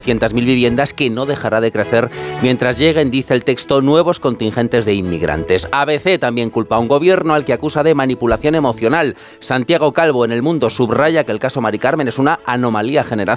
200.000 viviendas que no dejará de crecer mientras lleguen, dice el texto, nuevos contingentes de inmigrantes. ABC también culpa a un gobierno al que acusa de manipulación emocional. Santiago Calvo en El Mundo subraya que el caso Mari Carmen es una anomalía generacional